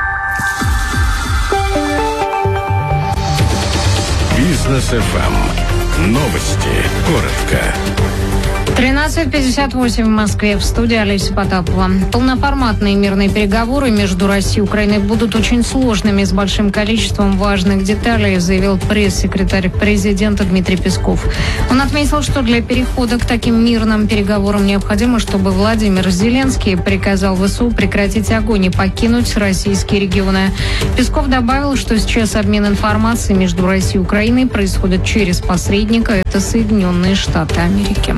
Бизнес FM. Новости. Коротко. 13:58 в Москве. В студии Олеся Потапова. Полноформатные мирные переговоры между Россией и Украиной будут очень сложными, с большим количеством важных деталей, заявил пресс-секретарь президента Дмитрий Песков. Он отметил, что для перехода к таким мирным переговорам необходимо, чтобы Владимир Зеленский приказал ВСУ прекратить огонь и покинуть российские регионы. Песков добавил, что сейчас обмен информацией между Россией и Украиной происходит через посредника. Это Соединенные Штаты Америки.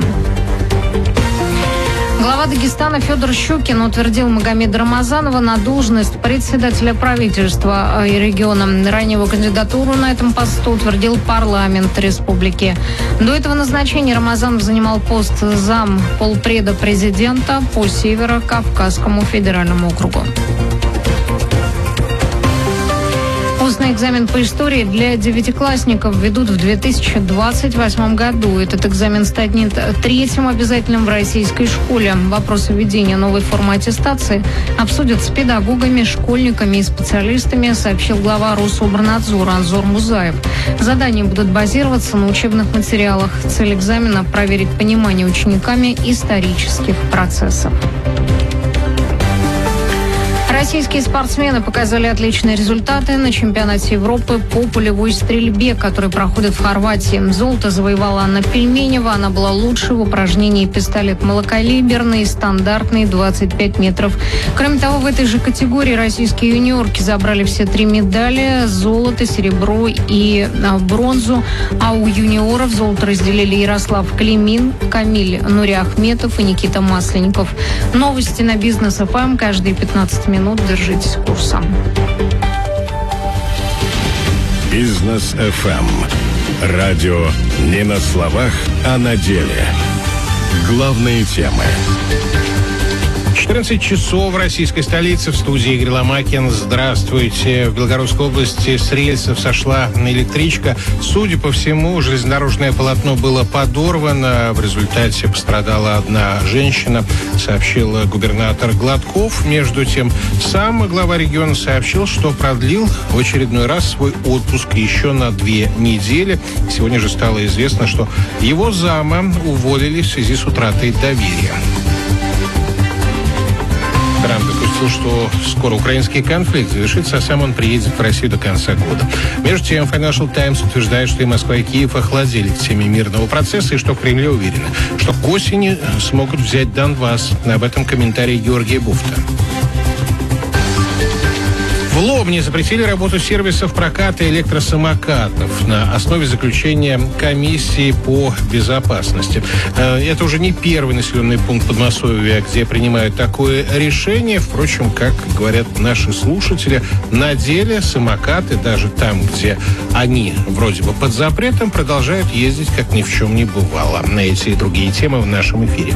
Глава Дагестана Федор Щукин утвердил Магомеда Рамазанова на должность председателя правительства региона. Ранее его кандидатуру на этом посту утвердил парламент республики. До этого назначения Рамазанов занимал пост зам полпреда президента по Северо-Кавказскому федеральному округу. Устный экзамен по истории для девятиклассников ведут в 2028 году. Этот экзамен станет третьим обязательным в российской школе. Вопросы введения новой формы аттестации обсудят с педагогами, школьниками и специалистами, сообщил глава Рособорнадзора Анзор Музаев. Задания будут базироваться на учебных материалах. Цель экзамена – проверить понимание учениками исторических процессов. Российские спортсмены показали отличные результаты на чемпионате Европы по пулевой стрельбе, который проходит в Хорватии. Золото завоевала Анна Пельменева. Она была лучшей в упражнении пистолет малокалиберный, стандартный 25 метров. Кроме того, в этой же категории российские юниорки забрали все 3 медали: золото, серебро и бронзу. А у юниоров золото разделили Ярослав Климин, Камиль Нуриахметов и Никита Масленников. Новости на Бизнес FM каждые 15 минут. Держитесь курса. Бизнес FM. Радио не на словах, а на деле. Главные темы. 14 часов в российской столице. В студии Игорь Ломакин. Здравствуйте. В Белгородской области с рельсов сошла электричка. Судя по всему, железнодорожное полотно было подорвано. В результате пострадала одна женщина, сообщил губернатор Гладков. Между тем, сам глава региона сообщил, что продлил в очередной раз свой отпуск еще на 2 недели. Сегодня же стало известно, что его зама уволили в связи с утратой доверия. Трамп допустил, что скоро украинский конфликт завершится, а сам он приедет в Россию до конца года. Между тем, Financial Times утверждает, что и Москва, и Киев охладели к теме мирного процесса, и что в Кремле уверены, что к осени смогут взять Донбасс. Об этом комментарий Георгия Буфта. В Лобне запретили работу сервисов проката электросамокатов на основе заключения комиссии по безопасности. Это уже не первый населенный пункт Подмосковья, где принимают такое решение. Впрочем, как говорят наши слушатели, на деле самокаты, даже там, где они вроде бы под запретом, продолжают ездить, как ни в чем не бывало. На эти и другие темы в нашем эфире.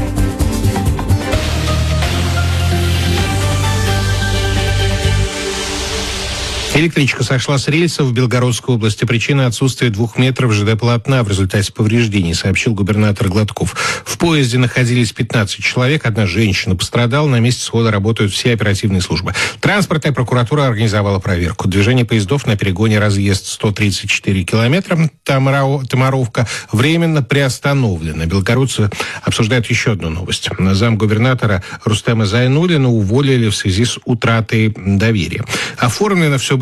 Электричка сошла с рельсов в Белгородской области. Причина — отсутствие 2 метров ЖД-полотна в результате повреждений, сообщил губернатор Гладков. В поезде находились 15 человек. Одна женщина пострадала. На месте схода работают все оперативные службы. Транспортная прокуратура организовала проверку. Движение поездов на перегоне разъезд 134 километра Тамаровка временно приостановлено. Белгородцы обсуждают еще одну новость. Замгубернатора Рустема Зайнуллина уволили в связи с утратой доверия. Оформлено все было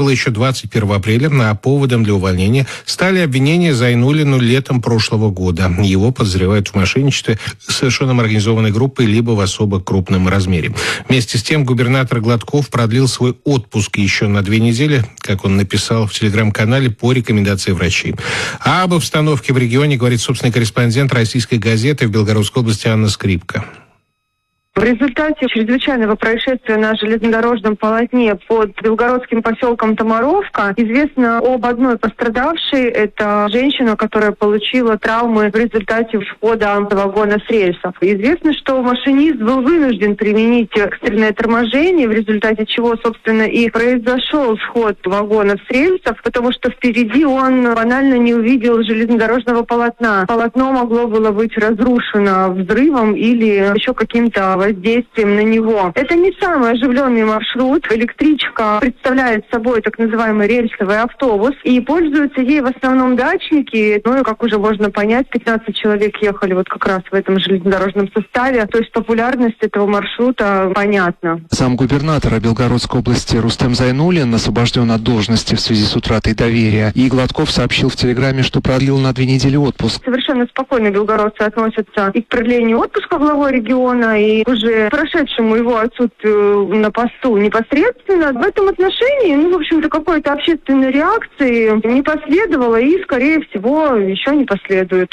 было еще 21 апреля, а поводом для увольнения стали обвинения Зайнуллину летом прошлого года. Его подозревают в мошенничестве, совершенном организованной группой, либо в особо крупном размере. Вместе с тем губернатор Гладков продлил свой отпуск еще на 2 недели, как он написал в телеграм-канале, по рекомендации врачей. А об обстановке в регионе говорит собственный корреспондент «Российской газеты» в Белгородской области Анна Скрипка. В результате чрезвычайного происшествия на железнодорожном полотне под белгородским поселком Томаровка известно об одной пострадавшей. Это женщина, которая получила травмы в результате входа вагона с рельсов. Известно, что машинист был вынужден применить экстренное торможение, в результате чего, собственно, и произошел сход вагона с рельсов, потому что впереди он банально не увидел железнодорожного полотна. Полотно могло было быть разрушено взрывом или еще каким-то воздействием на него. Это не самый оживленный маршрут. Электричка представляет собой так называемый рельсовый автобус, и пользуются ей в основном дачники. Ну и, как уже можно понять, 15 человек ехали вот как раз в этом железнодорожном составе. То есть популярность этого маршрута понятна. Сам губернатор Белгородской области Рустем Зайнуллин освобожден от должности в связи с утратой доверия. И Гладков сообщил в телеграме, что продлил на 2 недели отпуск. Совершенно спокойно белгородцы относятся и к продлению отпуска главой региона, и уже прошедшему его отсутствию на посту непосредственно. В этом отношении, в общем-то, какой-то общественной реакции не последовало и, скорее всего, еще не последует.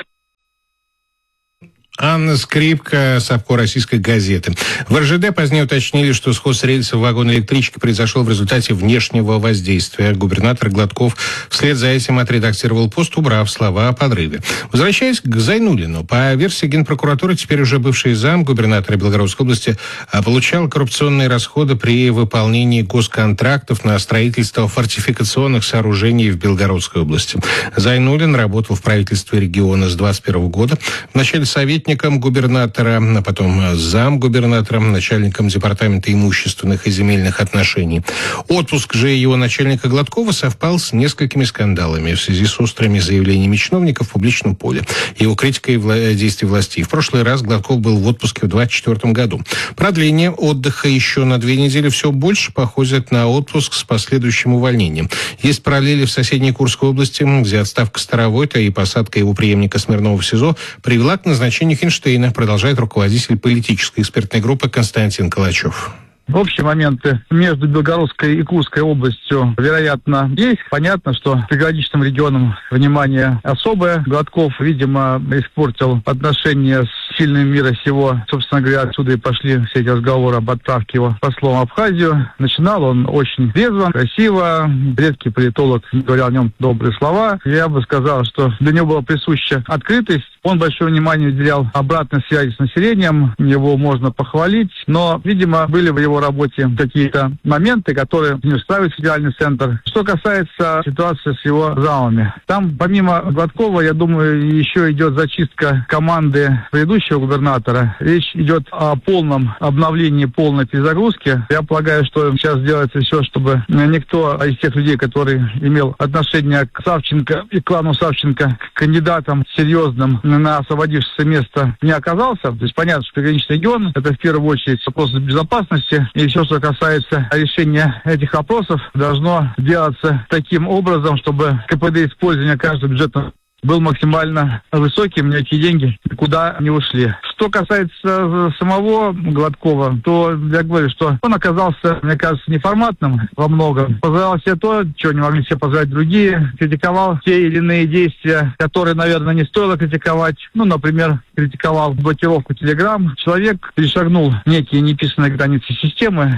Анна Скрипка, Совко Российской газеты. В РЖД позднее уточнили, что сход с рельсов в вагон электрички произошел в результате внешнего воздействия. Губернатор Гладков вслед за этим отредактировал пост, убрав слова о подрыве. Возвращаясь к Зайнуллину, по версии Генпрокуратуры, теперь уже бывший зам губернатора Белгородской области получал коррупционные расходы при выполнении госконтрактов на строительство фортификационных сооружений в Белгородской области. Зайнуллин работал в правительстве региона с 2021 года. В начале советником губернатора, а потом замгубернатором, начальником департамента имущественных и земельных отношений. Отпуск же его начальника Гладкова совпал с несколькими скандалами в связи с острыми заявлениями чиновников в публичном поле, его критикой действий властей. В прошлый раз Гладков был в отпуске в 2024 году. Продление отдыха еще на 2 недели все больше походит на отпуск с последующим увольнением. Есть параллели в соседней Курской области, где отставка Старовойта и посадка его преемника Смирнова в СИЗО привела к назначению Хинштейна, продолжает руководитель политической экспертной группы Константин Калачев. Общие моменты между Белгородской и Курской областью, вероятно, есть. Понятно, что приграничным регионам внимание особое. Гладков, видимо, испортил отношения с сильным мира сего. Собственно говоря, отсюда и пошли все эти разговоры об отправке его послом в Абхазию. Начинал он очень резво, красиво. Редкий политолог говорил о нем добрые слова. Я бы сказал, что для него была присуща открытость. Он большое внимание уделял обратной связи с населением. Его можно похвалить. Но, видимо, были в его работе какие-то моменты, которые не устраивает федеральный центр. Что касается ситуации с его замами. Там, помимо Гладкова, я думаю, еще идет зачистка команды предыдущего губернатора. Речь идет о полном обновлении, полной перезагрузке. Я полагаю, что сейчас делается все, чтобы никто из тех людей, которые имел отношение к Савченко и клану Савченко, к кандидатам серьезным на освободившееся место, не оказался. То есть понятно, что пограничный регион – это в первую очередь вопрос безопасности. И все, что касается решения этих вопросов, должно делаться таким образом, чтобы КПД использования каждого бюджета был максимально высоким, эти деньги никуда не ушли. Что касается самого Гладкова, то я говорю, что он оказался, мне кажется, неформатным во многом. Позволял себе то, чего не могли себе позволять другие. Критиковал те или иные действия, которые, наверное, не стоило критиковать. Например, критиковал блокировку Telegram. Человек перешагнул некие неписанные границы системы.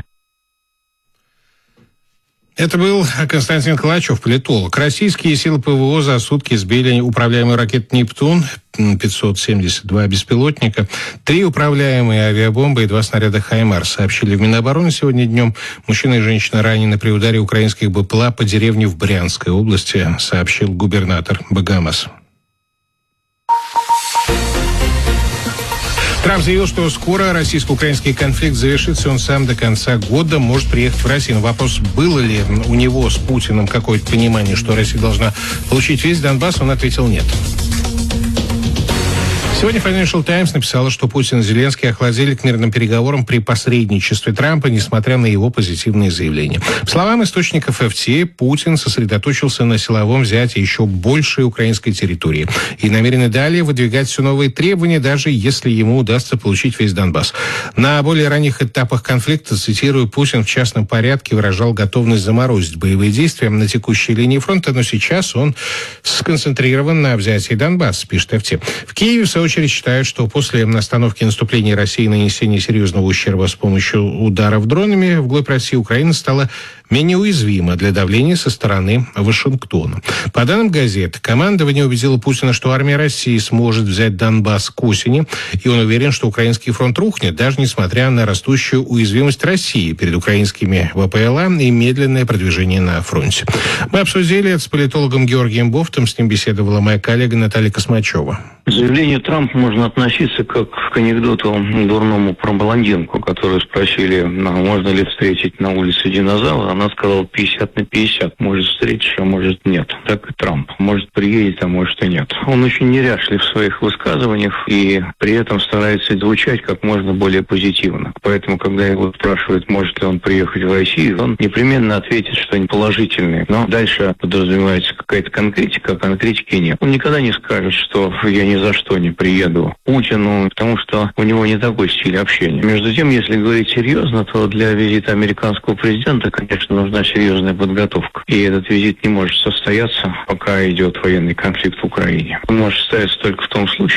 Это был Константин Калачев, политолог. Российские силы ПВО за сутки сбили управляемую ракету «Нептун», 572 беспилотника, 3 управляемые авиабомбы и 2 снаряда «Хаймарс», сообщили в Минобороны сегодня днем. Мужчина и женщина ранены при ударе украинских БПЛА по деревне в Брянской области, сообщил губернатор Багамас. Трамп заявил, что скоро российско-украинский конфликт завершится, он сам до конца года может приехать в Россию. Но вопрос, было ли у него с Путиным какое-то понимание, что Россия должна получить весь Донбасс, он ответил нет. Сегодня Financial Times написала, что Путин и Зеленский охладели к мирным переговорам при посредничестве Трампа, несмотря на его позитивные заявления. По словам источников FT, Путин сосредоточился на силовом взятии еще большей украинской территории и намерен далее выдвигать все новые требования, даже если ему удастся получить весь Донбасс. На более ранних этапах конфликта, цитирую, Путин в частном порядке выражал готовность заморозить боевые действия на текущей линии фронта, но сейчас он сконцентрирован на взятии Донбасса, пишет FT. В Киеве, в свою очередь, считают, что после остановки наступления России и нанесения серьезного ущерба с помощью ударов дронами вглубь России, Украина стала менее уязвима для давления со стороны Вашингтона. По данным газеты, командование убедило Путина, что армия России сможет взять Донбасс к осени, и он уверен, что украинский фронт рухнет, даже несмотря на растущую уязвимость России перед украинскими ВПЛА и медленное продвижение на фронте. Мы обсудили это с политологом Георгием Бофтом, с ним беседовала моя коллега Наталья Космачева. К заявлению Трампа можно относиться как к анекдоту дурному про блондинку, которую спросили, можно ли встретить на улице динозавра. Она сказала 50/50. Может встретишь, а может нет. Так и Трамп. Может приедет, а может и нет. Он очень неряшлив в своих высказываниях и при этом старается звучать как можно более позитивно. Поэтому, когда его спрашивают, может ли он приехать в Россию, он непременно ответит что-нибудь положительное. Но дальше подразумевается какая-то конкретика, а конкретики нет. Он никогда не скажет, что я ни за что не приеду к Путину, потому что у него не такой стиль общения. Между тем, если говорить серьезно, то для визита американского президента, конечно, нужна серьезная подготовка. И этот визит не может состояться, пока идет военный конфликт в Украине. Он может состояться только в том случае,